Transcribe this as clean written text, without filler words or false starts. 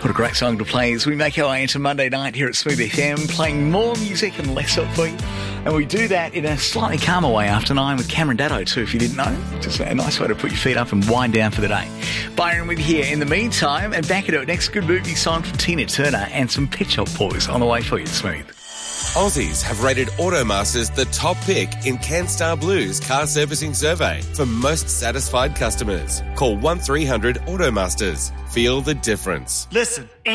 What a great song to play as we make our way into Monday night here at Smooth FM, playing more music and less of me. And we do that in a slightly calmer way after 9 with Cameron Daddo too, if you didn't know. Just a nice way to put your feet up and wind down for the day. Byron with you here in the meantime, and back at it next, good movie song from Tina Turner and some Pet Shop Boys on the way for you at Smooth. Aussies have rated Automasters the top pick in CanStar Blue's car servicing survey for most satisfied customers. Call 1300 Automasters. Feel the difference. Listen.